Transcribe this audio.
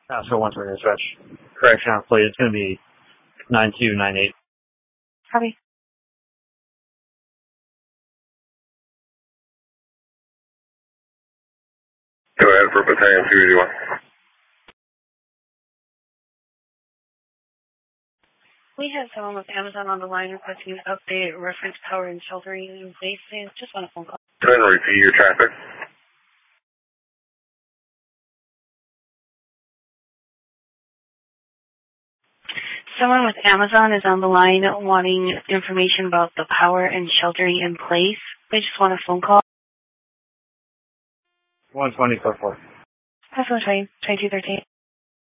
So once we're going to stretch correction on plate, it's going to be 9298. Copy. Go ahead for battalion 281. We have someone with Amazon on the line requesting an update, reference power and sheltering in place. Just on a phone call. Go ahead and repeat your traffic. Someone with Amazon is on the line wanting information about the power and sheltering in place. They just want a phone call. 12044. That's on train 2213.